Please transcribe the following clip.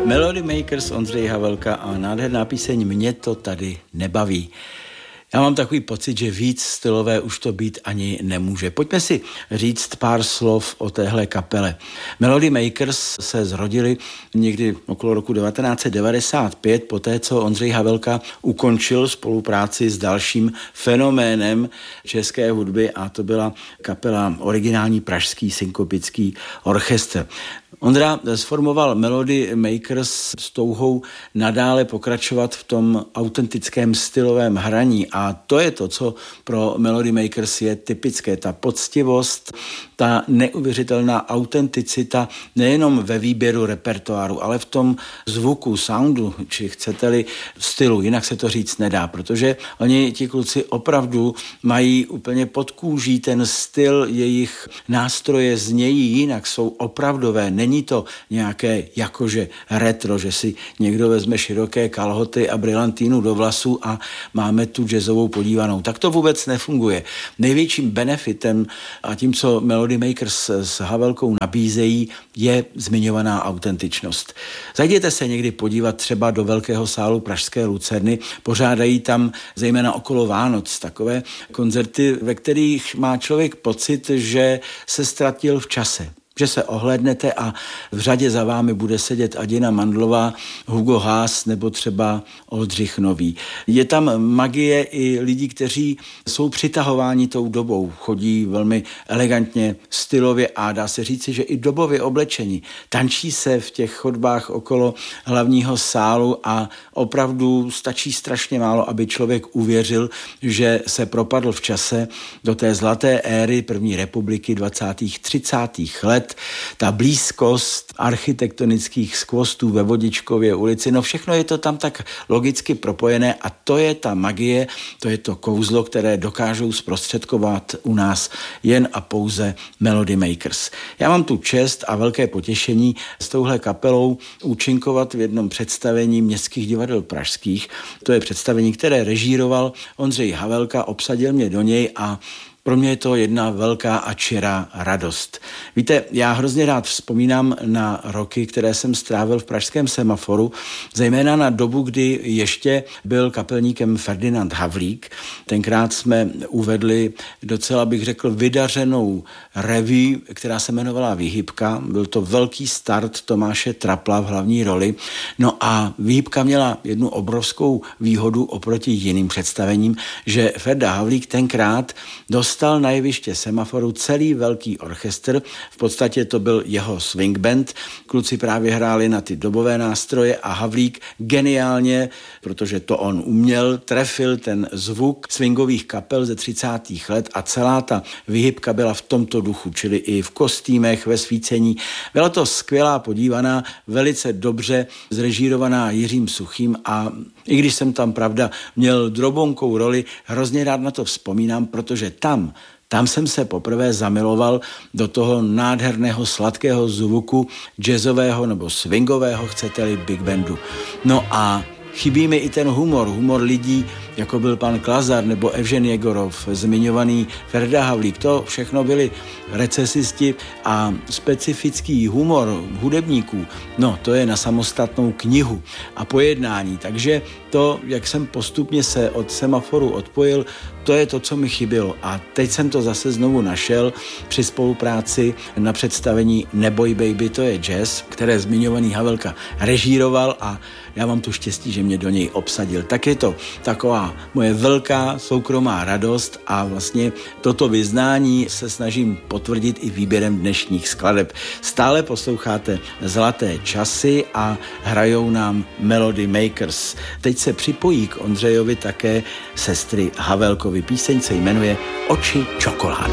Melody Makers, Ondřej Havelka a nádherná píseň Mě to tady nebaví. Já mám takový pocit, že víc stylové už to být ani nemůže. Pojďme si říct pár slov o téhle kapele. Melody Makers se zrodili někdy okolo roku 1995, poté co Ondřej Havelka ukončil spolupráci s dalším fenoménem české hudby a to byla kapela Originální pražský synkopický orchestr. Ondra sformoval Melody Makers s touhou nadále pokračovat v tom autentickém stylovém hraní a to je to, co pro Melody Makers je typické. Ta poctivost, ta neuvěřitelná autenticita nejenom ve výběru repertoáru, ale v tom zvuku, soundu, či chcete-li stylu, jinak se to říct nedá, protože oni, ti kluci, opravdu mají úplně pod kůží ten styl, jejich nástroje znějí jinak, jsou opravdové. Není to nějaké jakože retro, že si někdo vezme široké kalhoty a brilantýnu do vlasů a máme tu jazzovou podívanou. Tak to vůbec nefunguje. Největším benefitem a tím, co Melody Makers s Havelkou nabízejí, je zmiňovaná autentičnost. Zajděte se někdy podívat třeba do velkého sálu pražské Lucerny. Pořádají tam zejména okolo Vánoc takové koncerty, ve kterých má člověk pocit, že se ztratil v čase. Že se ohlédnete a v řadě za vámi bude sedět Adina Mandlová, Hugo Haas nebo třeba Oldřich Nový. Je tam magie i lidí, kteří jsou přitahováni tou dobou, chodí velmi elegantně, stylově a dá se říci, že i dobově oblečení. Tančí se v těch chodbách okolo hlavního sálu a opravdu stačí strašně málo, aby člověk uvěřil, že se propadl v čase do té zlaté éry první republiky 20. 30. let. Ta blízkost architektonických skvostů ve Vodičkově ulici, no všechno je to tam tak logicky propojené a to je ta magie, to je to kouzlo, které dokážou zprostředkovat u nás jen a pouze Melody Makers. Já mám tu čest a velké potěšení s touhle kapelou účinkovat v jednom představení Městských divadel pražských. To je představení, které režíroval Ondřej Havelka, obsadil mě do něj a pro mě je to jedna velká a čirá radost. Víte, já hrozně rád vzpomínám na roky, které jsem strávil v pražském Semaforu, zejména na dobu, kdy ještě byl kapelníkem Ferdinand Havlík. Tenkrát jsme uvedli docela, bych řekl, vydařenou revue, která se jmenovala Výhybka. Byl to velký start Tomáše Trapla v hlavní roli. No a Výhybka měla jednu obrovskou výhodu oproti jiným představením, že Ferda Havlík tenkrát dostal na jeviště Semaforu celý velký orchestr. V podstatě to byl jeho swing band. Kluci právě hráli na ty dobové nástroje a Havlík geniálně, protože to on uměl, trefil ten zvuk swingových kapel ze 30. let a celá ta Výhybka byla v tomto duchu, čili i v kostýmech, ve svícení. Byla to skvělá podívaná, velice dobře zrežírovaná Jiřím Suchým a i když jsem tam, pravda, měl drobonkou roli, hrozně rád na to vzpomínám, protože tam jsem se poprvé zamiloval do toho nádherného sladkého zvuku jazzového nebo swingového, chcete-li, big bandu. No a chybí mi i ten humor lidí, jako byl pan Klazar nebo Evžen Jegorov, zmiňovaný Ferda Havlík. To všechno byli recesisti a specifický humor hudebníků, no to je na samostatnou knihu a pojednání. Takže to, jak jsem postupně se od Semaforu odpojil, to je to, co mi chybělo. A teď jsem to zase znovu našel při spolupráci na představení Neboj baby, to je jazz, které zmiňovaný Havelka režíroval a já mám tu štěstí, že mě do něj obsadil. Tak je to taková moje velká soukromá radost a vlastně toto vyznání se snažím potvrdit i výběrem dnešních skladeb. Stále posloucháte Zlaté časy a hrajou nám Melody Makers. Teď se připojí k Ondřejovi také sestry Havelkovi. Píseň se jmenuje Oči čokoláda.